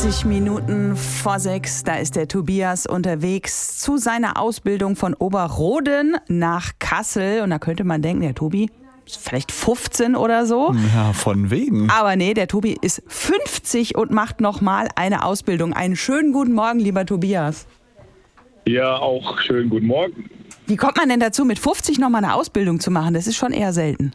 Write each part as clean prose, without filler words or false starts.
30 Minuten vor 6, da ist der Tobias unterwegs zu seiner Ausbildung von Oberroden nach Kassel. Und da könnte man denken, der Tobi ist vielleicht 15 oder so. Ja, von wegen. Aber nee, der Tobi ist 50 und macht nochmal eine Ausbildung. Einen schönen guten Morgen, lieber Tobias. Ja, auch schönen guten Morgen. Wie kommt man denn dazu, mit 50 nochmal eine Ausbildung zu machen? Das ist schon eher selten.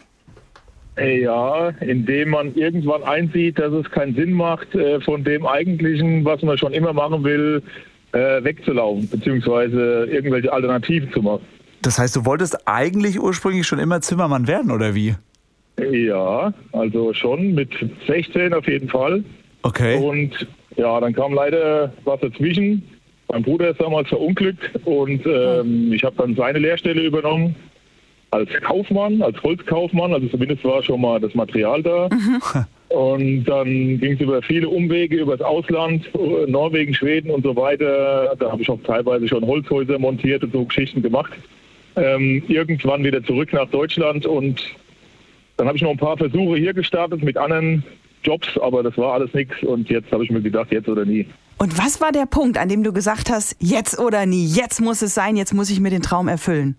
Ja, indem man irgendwann einsieht, dass es keinen Sinn macht, von dem Eigentlichen, was man schon immer machen will, wegzulaufen, beziehungsweise irgendwelche Alternativen zu machen. Das heißt, du wolltest eigentlich ursprünglich schon immer Zimmermann werden, oder wie? Ja, also schon mit 16 auf jeden Fall. Okay. Und ja, dann kam leider was dazwischen. Mein Bruder ist damals verunglückt und ich habe dann seine Lehrstelle übernommen. Als Kaufmann, als Holzkaufmann, also zumindest war schon mal das Material da. Und dann ging es über viele Umwege, übers Ausland, Norwegen, Schweden und so weiter. Da habe ich auch teilweise schon Holzhäuser montiert und so Geschichten gemacht. Irgendwann wieder zurück nach Deutschland und dann habe ich noch ein paar Versuche hier gestartet mit anderen Jobs, aber das war alles nichts und jetzt habe ich mir gedacht, jetzt oder nie. Und was war der Punkt, an dem du gesagt hast, jetzt oder nie, jetzt muss es sein, jetzt muss ich mir den Traum erfüllen?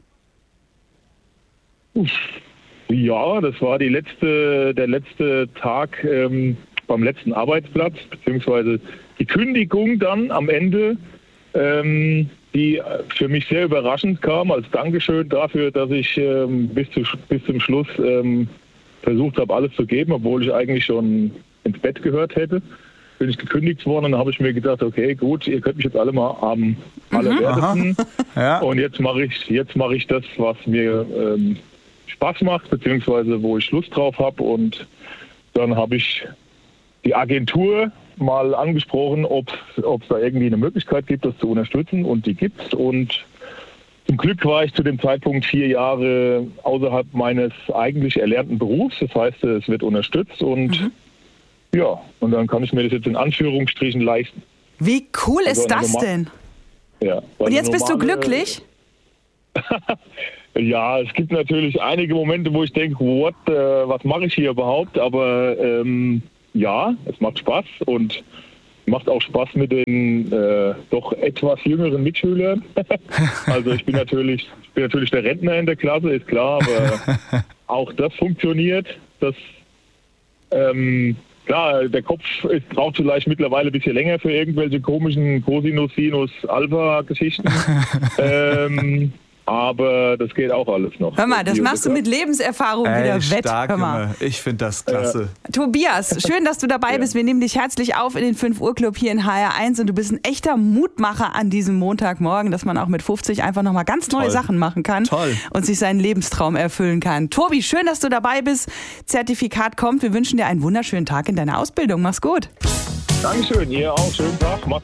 Ja, das war der letzte Tag beim letzten Arbeitsplatz, beziehungsweise die Kündigung dann am Ende, die für mich sehr überraschend kam, als Dankeschön dafür, dass ich bis zum Schluss versucht habe, alles zu geben, obwohl ich eigentlich schon ins Bett gehört hätte. Bin ich gekündigt worden und dann habe ich mir gedacht, okay, gut, ihr könnt mich jetzt alle mal am allerwertesten. Ja. Und jetzt mache ich das, was mir Spaß macht, beziehungsweise wo ich Lust drauf habe. Und dann habe ich die Agentur mal angesprochen, ob es da irgendwie eine Möglichkeit gibt, das zu unterstützen. Und die gibt's. Und zum Glück war ich zu dem Zeitpunkt 4 Jahre außerhalb meines eigentlich erlernten Berufs. Das heißt, es wird unterstützt. Und ja, und dann kann ich mir das jetzt in Anführungsstrichen leisten. Wie cool ist das denn? Ja, und jetzt bist du glücklich? Ja, es gibt natürlich einige Momente, wo ich denke, was mache ich hier überhaupt? Aber ja, es macht Spaß und macht auch Spaß mit den doch etwas jüngeren Mitschülern. Also ich bin natürlich der Rentner in der Klasse, ist klar, aber auch das funktioniert. Klar, der Kopf braucht vielleicht mittlerweile ein bisschen länger für irgendwelche komischen Cosinus, Sinus, Alpha-Geschichten. Aber das geht auch alles noch. Hör mal, das machst du mit Lebenserfahrung wieder wett. Stark, Hör mal. Ich finde das klasse. Tobias, schön, dass du dabei bist. Wir nehmen dich herzlich auf in den 5 Uhr Club hier in HR1 und du bist ein echter Mutmacher an diesem Montagmorgen, dass man auch mit 50 einfach nochmal ganz neue Sachen machen kann und sich seinen Lebenstraum erfüllen kann. Tobi, schön, dass du dabei bist. Zertifikat kommt. Wir wünschen dir einen wunderschönen Tag in deiner Ausbildung. Mach's gut. Dankeschön, ihr auch. Schönen Tag.